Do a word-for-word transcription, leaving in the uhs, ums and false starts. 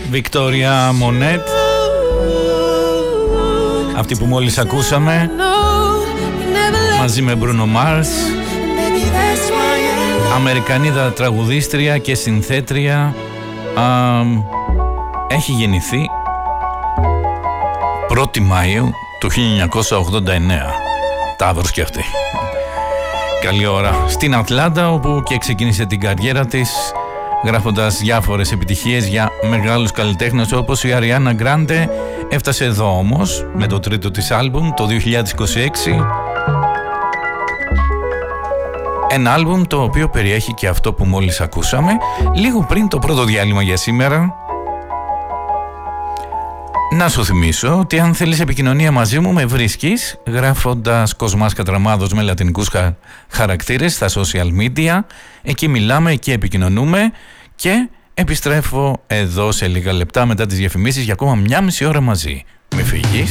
Βικτόρια Μονέτ, αυτή που μόλις ακούσαμε, μαζί με Μπρούνο Μάρς, Αμερικανίδα τραγουδίστρια και συνθέτρια. Α, έχει γεννηθεί πρώτη Μαΐου του χίλια εννιακόσια ογδόντα εννέα. Ταύρος και αυτή. Καλή ώρα. Στην Ατλάντα, όπου και ξεκίνησε την καριέρα της, γράφοντας διάφορες επιτυχίες για μεγάλους καλλιτέχνες όπως η Αριάννα Γκράντε. Έφτασε εδώ όμως με το τρίτο της άλμπουμ το δύο χιλιάδες είκοσι έξι. Ένα άλμπουμ το οποίο περιέχει και αυτό που μόλις ακούσαμε, λίγο πριν το πρώτο διάλειμμα για σήμερα. Να σου θυμίσω ότι αν θέλεις επικοινωνία μαζί μου, με βρίσκεις γράφοντας Κοσμάς Κατραμάδος με λατινικούς χα... χαρακτήρες στα social media. Εκεί μιλάμε, εκεί επικοινωνούμε και επιστρέφω εδώ σε λίγα λεπτά μετά τις διαφημίσεις για ακόμα μια μισή ώρα μαζί. Μη φύγεις.